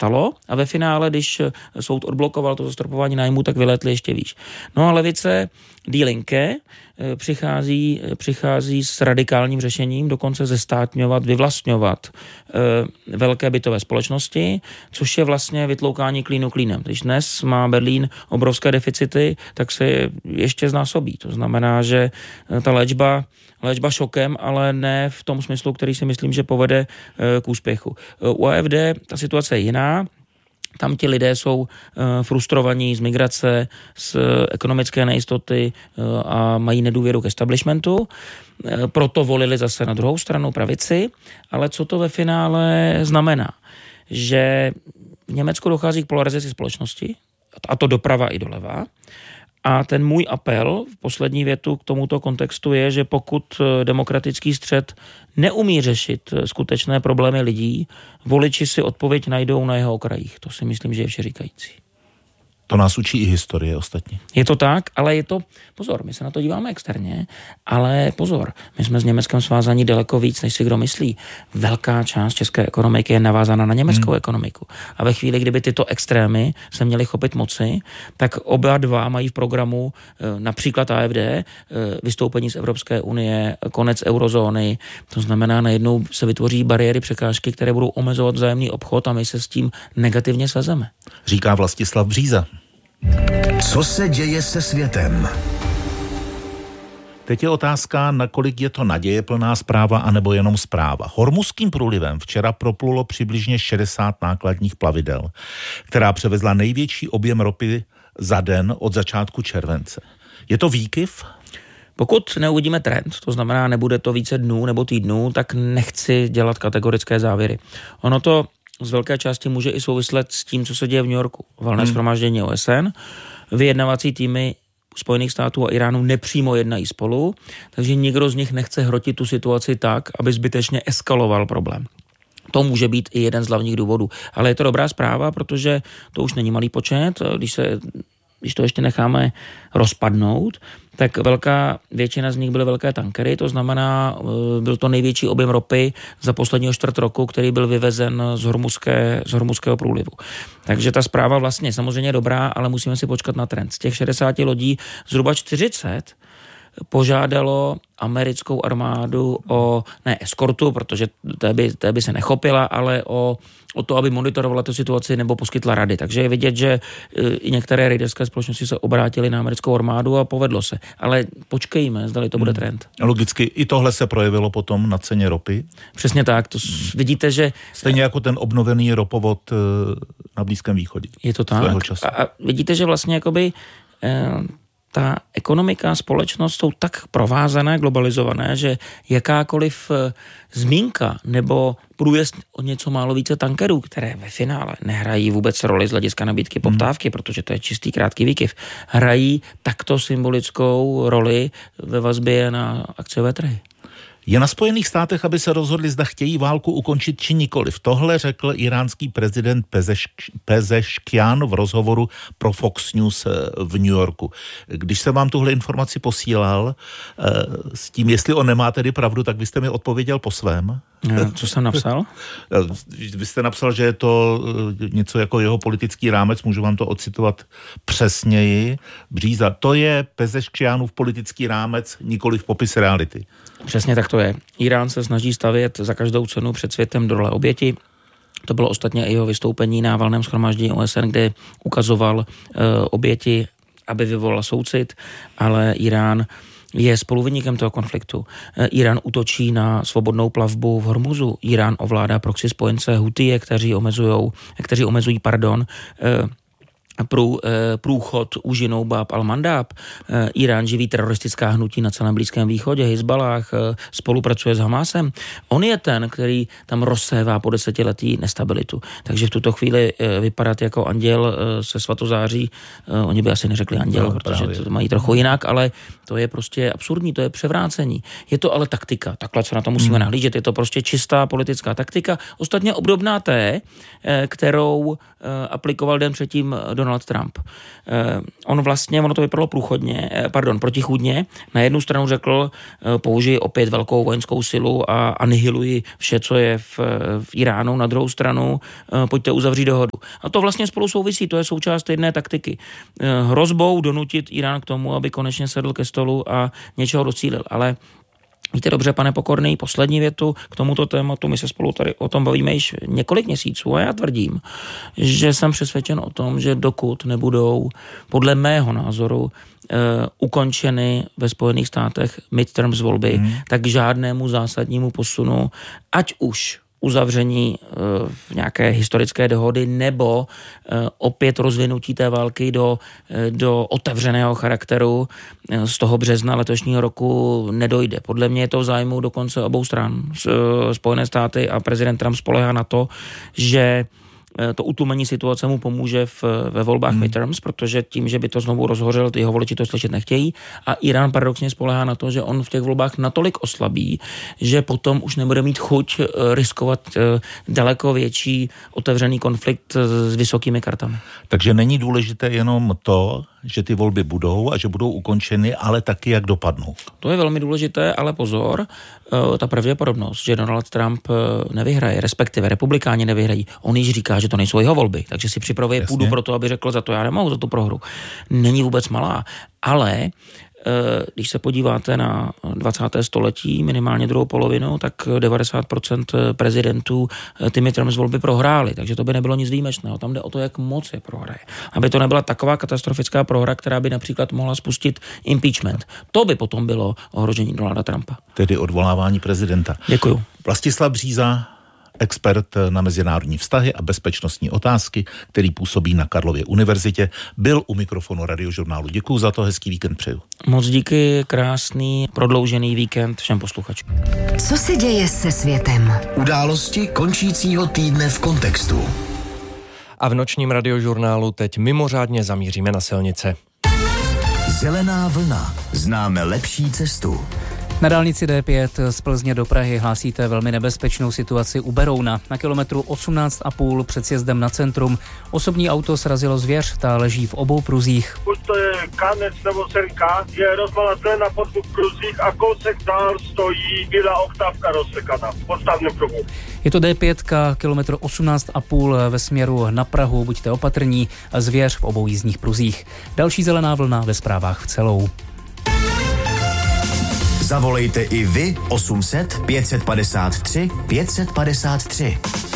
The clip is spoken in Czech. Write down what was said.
stalo a ve finále, když soud odblokoval to zastropování nájmu, tak vylétli ještě výš. No a levice Die Linke přichází s radikálním řešením, dokonce zestátňovat, vyvlastňovat velké bytové společnosti, což je vlastně vytloukání klínu klínem. Když dnes má Berlín obrovské deficity, tak se ještě znásobí. To znamená, že ta léčba šokem, ale ne v tom smyslu, který si myslím, že povede k úspěchu. U AfD ta situace je jiná. Tam ti lidé jsou frustrovaní z migrace, z ekonomické nejistoty a mají nedůvěru k establishmentu. Proto volili zase na druhou stranu pravici. Ale co to ve finále znamená? Že v Německu dochází k polarizaci společnosti, a to doprava i doleva. A ten můj apel v poslední větu k tomuto kontextu je, že pokud demokratický střed neumí řešit skutečné problémy lidí, voliči si odpověď najdou na jeho okrajích. To si myslím, že je všeříkající. To nás učí i historie ostatně. Je to tak, ale je to, pozor, my se na to díváme externě, ale pozor, my jsme s Německem svázaní daleko víc, než si kdo myslí. Velká část české ekonomiky je navázána na německou ekonomiku. A ve chvíli, kdyby tyto extrémy se měly chopit moci, tak oba dva mají v programu například AfD, vystoupení z Evropské unie, konec eurozóny. To znamená, najednou se vytvoří bariéry, překážky, které budou omezovat vzájemný obchod a my se s tím negativně svezeme. Říká Vlastislav Bříza. Co se děje se světem? Teď je otázka, nakolik je to nadějeplná zpráva, anebo jenom zpráva. Hormuzským průlivem včera proplulo přibližně 60 nákladních plavidel, která převezla největší objem ropy za den od začátku července. Je to výkyv? Pokud neuvidíme trend, to znamená, nebude to více dnů nebo týdnů, tak nechci dělat kategorické závěry. Ono to z velké části může i souvislet s tím, co se děje v New Yorku. Valné shromáždění OSN, vyjednavací týmy Spojených států a Iránu nepřímo jednají spolu, takže nikdo z nich nechce hrotit tu situaci tak, aby zbytečně eskaloval problém. To může být i jeden z hlavních důvodů. Ale je to dobrá zpráva, protože to už není malý počet. Když to ještě necháme rozpadnout, tak velká většina z nich byly velké tankery, to znamená, byl to největší objem ropy za posledního čtvrt roku, který byl vyvezen z Hormuzského průlivu. Takže ta zpráva vlastně je samozřejmě dobrá, ale musíme si počkat na trend. Z těch 60 lodí zhruba 40 požádalo americkou armádu o, ne eskortu, protože té by se nechopila, ale o to, aby monitorovala tu situaci nebo poskytla rady. Takže je vidět, že i některé rejderské společnosti se obrátily na americkou armádu a povedlo se. Ale počkejme, zdali to bude trend. Logicky i tohle se projevilo potom na ceně ropy. Přesně tak. To vidíte, že... Stejně jako ten obnovený ropovod na Blízkém východě. Je to tak. A vidíte, že vlastně jakoby... ta ekonomika a společnost jsou tak provázané, globalizované, že jakákoliv zmínka nebo průjezd o něco málo více tankerů, které ve finále nehrají vůbec roli z hlediska nabídky poptávky, protože to je čistý krátký výkyv, hrají takto symbolickou roli ve vazbě na akciové trhy. Je na Spojených státech, aby se rozhodli, zda chtějí válku ukončit či nikoliv. Tohle řekl iránský prezident Pezeškian v rozhovoru pro Fox News v New Yorku. Když jsem vám tuhle informaci posílal s tím, jestli on nemá tedy pravdu, tak byste mi odpověděl po svém. Co jsem napsal? Vy jste napsal, že je to něco jako jeho politický rámec, můžu vám to ocitovat přesněji. Bříza, to je Pezeškianův politický rámec, nikoliv popis reality. Přesně tak to je. Irán se snaží stavět za každou cenu před světem do role oběti. To bylo ostatně i jeho vystoupení na valném shromáždění OSN, kde ukazoval oběti, aby vyvolal soucit, ale Irán je spoluviníkem toho konfliktu. Irán útočí na svobodnou plavbu v Hormuzu. Irán ovládá proxy spojence Hutije, kteří omezují průchod úžinou Bab al-Mandab. Irán živí teroristická hnutí na celém Blízkém východě, Hizbalách, spolupracuje s Hamásem. On je ten, který tam rozsévá po desetiletí nestabilitu. Takže v tuto chvíli vypadat jako anděl se svatozáří, oni by asi neřekli anděl, protože to mají trochu jinak, ale to je prostě absurdní, to je převrácení. Je to ale taktika, takhle se na to musíme nahlížet, je to prostě čistá politická taktika, ostatně obdobná té, kterou aplikoval den předtím Donald Trump. Ono to vypadalo protichůdně. Na jednu stranu řekl, použij opět velkou vojenskou silu a anihiluji vše, co je v Iránu. Na druhou stranu, pojďte uzavřít dohodu. A to vlastně spolu souvisí, to je součást jedné taktiky. Hrozbou donutit Irán k tomu, aby konečně sedl ke stolu a něčeho docílil. Ale víte dobře, pane Pokorný, poslední větu k tomuto tématu, my se spolu tady o tom bavíme již několik měsíců a já tvrdím, že jsem přesvědčen o tom, že dokud nebudou podle mého názoru ukončeny ve Spojených státech midterms volby, tak žádnému zásadnímu posunu, ať už uzavření nějaké historické dohody nebo opět rozvinutí té války do otevřeného charakteru z toho března letošního roku nedojde. Podle mě je to v zájmu dokonce obou stran. Spojené státy a prezident Trump spoléhá na to, že to utlumení situace mu pomůže ve volbách midterms, protože tím, že by to znovu rozhořel, ty jeho voliči to slyšet nechtějí a Irán paradoxně spoléhá na to, že on v těch volbách natolik oslabí, že potom už nebude mít chuť riskovat daleko větší otevřený konflikt s vysokými kartami. Takže není důležité jenom to, že ty volby budou a že budou ukončeny, ale taky jak dopadnou. To je velmi důležité, ale pozor, ta pravděpodobnost, že Donald Trump nevyhraje, respektive republikáni nevyhrají, on již říká, že to nejsou jeho volby, takže si připravuje půdu pro to, aby řekl, za to já nemohu, za tu prohru. Není vůbec malá, ale když se podíváte na 20. století, minimálně druhou polovinu, tak 90% prezidentů ty midterms volby prohráli, takže to by nebylo nic výjimečného. Tam jde o to, jak moc je prohraje. Aby to nebyla taková katastrofická prohra, která by například mohla spustit impeachment. To by potom bylo ohrožení Donalda Trumpa. Tedy odvolávání prezidenta. Děkuju. Vlastislav Bříza, expert na mezinárodní vztahy a bezpečnostní otázky, který působí na Karlově univerzitě, byl u mikrofonu Radiožurnálu. Děkuju za to, hezký víkend přeju. Moc díky, krásný prodloužený víkend všem posluchačům. Co se děje se světem? Události končícího týdne v kontextu. A v nočním Radiožurnálu teď mimořádně zamíříme na silnice. Zelená vlna. Známe lepší cestu. Na dálnici D5 z Plzně do Prahy hlásíte velmi nebezpečnou situaci u Berouna. Na kilometru 18,5 před sjezdem na centrum osobní auto srazilo zvěř, ta leží v obou pruzích. Buď to je kanec nebo senka, je rozmalazená po dvou pruzích a kousek dál stojí bílá oktávka rozsekaná v podstavném pruhu. Je to D5, kilometr 18,5 ve směru na Prahu, buďte opatrní, zvěř v obou jízdních pruzích. Další zelená vlna ve zprávách v celou. Zavolejte i vy 800 553 553.